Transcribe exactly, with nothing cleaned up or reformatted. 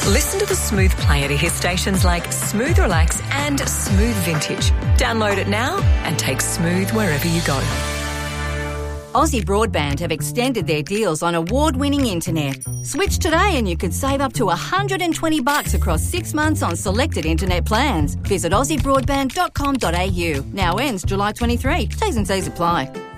Listen to the Smooth Player to hear stations like Smooth Relax and Smooth Vintage. Download it now and take Smooth wherever you go. Aussie Broadband have extended their deals on award-winning internet. Switch today and you could save up to one hundred twenty bucks across six months on selected internet plans. Visit aussie broadband dot com dot a u. Now ends July twenty-third. T's and C's apply.